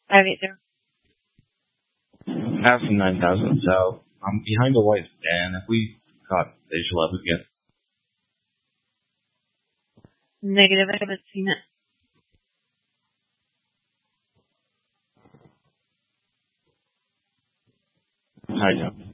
I have it there. I have some 9,000, so I'm behind the white, and if we caught, they should love again. Negative, I haven't seen it. I know.